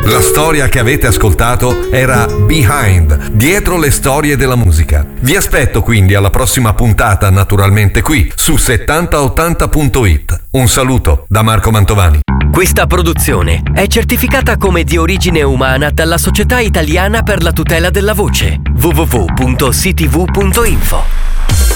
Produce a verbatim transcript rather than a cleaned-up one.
La storia che avete ascoltato era Behind, dietro le storie della musica. Vi aspetto quindi alla prossima puntata, naturalmente qui, su settanta ottanta punto it. Un saluto da Marco Mantovani. Questa produzione è certificata come di origine umana dalla Società Italiana per la tutela della voce. w w w punto c t v punto info